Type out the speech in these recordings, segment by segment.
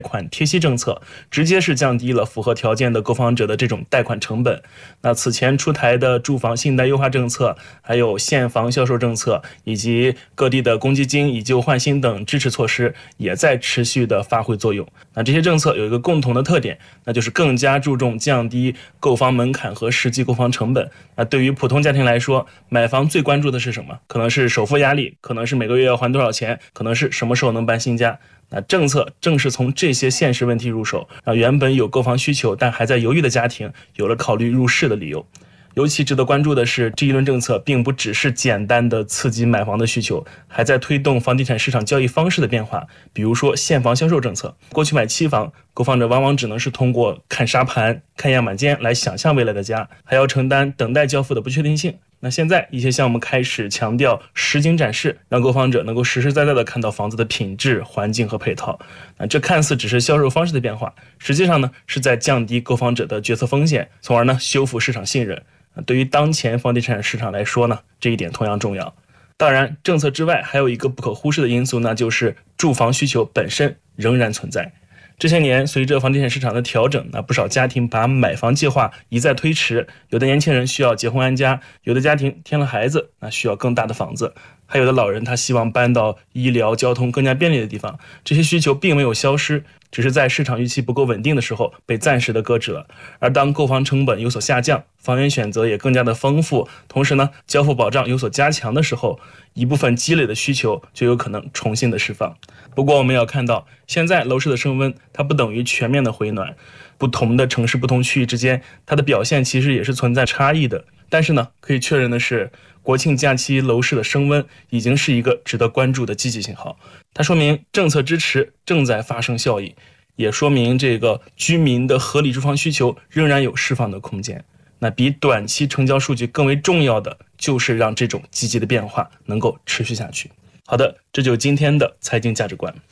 款贴息政策，直接是降低了符合条件的购房者的这种贷款成本。那此前出台的住房信贷优化政策，还有现房销售政策，以及各地的公积金以旧换新等支持措施，也在持续的发挥作用。那这些政策有一个共同的特点，那就是更加注重降低购房门槛和实际购房成本。那对于普通家庭来说，买房最关注的是什么？可能是首付压力，可能是每个月要还多少钱，可能是什么时候能搬新家。那政策正是从这些现实问题入手，让原本有购房需求但还在犹豫的家庭有了考虑入市的理由。尤其值得关注的是，这一轮政策并不只是简单的刺激买房的需求，还在推动房地产市场交易方式的变化。比如说现房销售政策，过去买期房，购房者往往只能是通过看沙盘、看样板间来想象未来的家，还要承担等待交付的不确定性。那现在一些项目开始强调实景展示，让购房者能够实实在在的看到房子的品质、环境和配套。那这看似只是销售方式的变化，实际上呢是在降低购房者的决策风险，从而呢修复市场信任。对于当前房地产市场来说呢，这一点同样重要。当然，政策之外还有一个不可忽视的因素，那就是住房需求本身仍然存在。这些年，随着房地产市场的调整，那不少家庭把买房计划一再推迟。有的年轻人需要结婚安家，有的家庭添了孩子，那需要更大的房子，还有的老人他希望搬到医疗、交通更加便利的地方。这些需求并没有消失，只是在市场预期不够稳定的时候被暂时的搁置了。而当购房成本有所下降，房源选择也更加的丰富，同时呢，交付保障有所加强的时候，一部分积累的需求就有可能重新的释放。不过我们要看到，现在楼市的升温它不等于全面的回暖，不同的城市、不同区域之间，它的表现其实也是存在差异的。但是呢，可以确认的是，国庆假期楼市的升温已经是一个值得关注的积极信号。它说明政策支持正在发生效益，也说明这个居民的合理住房需求仍然有释放的空间。那比短期成交数据更为重要的，就是让这种积极的变化能够持续下去。好的，这就是今天的财经价值观。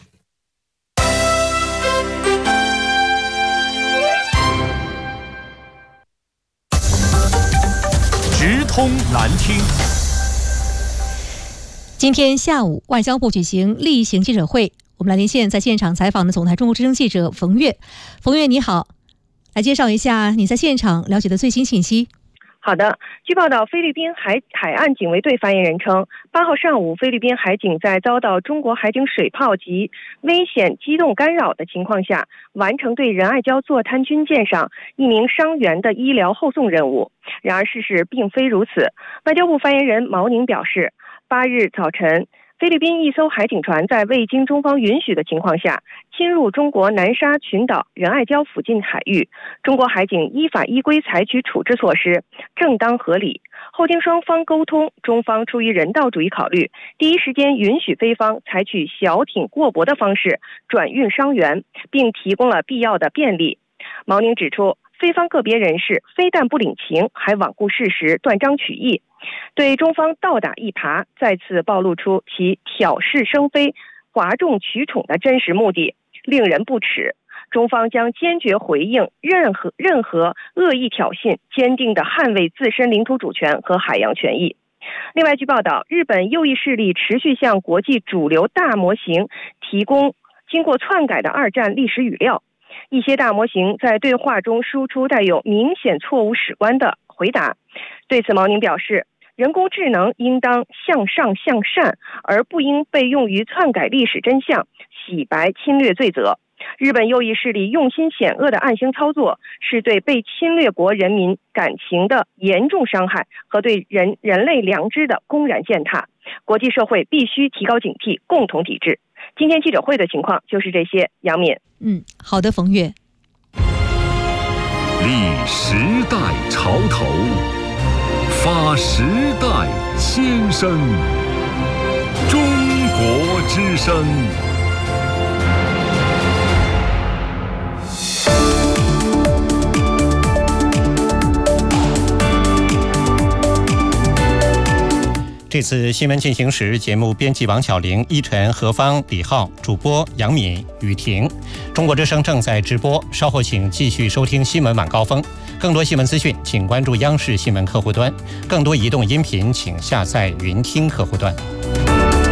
直通难听。 今天下午，外交部举行例行记者会，我们来连线在现场采访的总台中国之声记者冯月。冯月你好，来介绍一下你在现场了解的最新信息。 好的，据报道，菲律宾海岸警卫队发言人称，8号上午，菲律宾海警在遭到中国海警水炮及危险机动干扰的情况下，完成对仁爱礁坐滩军舰上一名伤员的医疗后送任务。然而，事实并非如此。外交部发言人毛宁表示，8日早晨，菲律宾一艘海警船在未经中方允许的情况下侵入中国南沙群岛仁爱礁附近海域，中国海警依法依规采取处置措施，正当合理。后经双方沟通，中方出于人道主义考虑，第一时间允许菲方采取小艇过驳的方式转运伤员，并提供了必要的便利。毛宁指出，菲方个别人士非但不领情，还罔顾事实，断章取义，对中方倒打一耙，再次暴露出其挑事生非、哗众取宠的真实目的，令人不齿。中方将坚决回应任何恶意挑衅，坚定地捍卫自身领土主权和海洋权益。另外，据报道，日本右翼势力持续向国际主流大模型提供经过篡改的二战历史语料，一些大模型在对话中输出带有明显错误史观的回答。对此，毛宁表示，人工智能应当向上向善，而不应被用于篡改历史真相、洗白侵略罪责。日本右翼势力用心险恶的暗箱操作，是对被侵略国人民感情的严重伤害和对人类良知的公然践踏。国际社会必须提高警惕，共同抵制。今天记者会的情况就是这些。杨敏。 好的，冯月。 立时代潮头，发时代先声，中国之声。 这次新闻进行时，节目编辑王巧玲、依晨、何芳、李浩，主播杨敏、雨婷。中国之声正在直播，稍后请继续收听新闻晚高峰。更多新闻资讯，请关注央视新闻客户端；更多移动音频，请下载云听客户端。